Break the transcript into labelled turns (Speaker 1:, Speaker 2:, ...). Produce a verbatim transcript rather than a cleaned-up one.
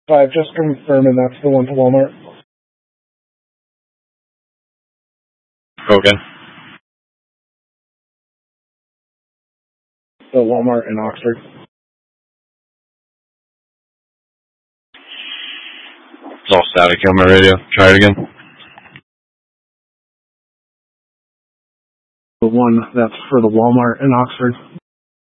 Speaker 1: Five, just confirming that's the one to Walmart.
Speaker 2: Okay.
Speaker 1: The Walmart in Oxford.
Speaker 2: It's all static on my radio. Try it again.
Speaker 1: The one that's for the Walmart in Oxford.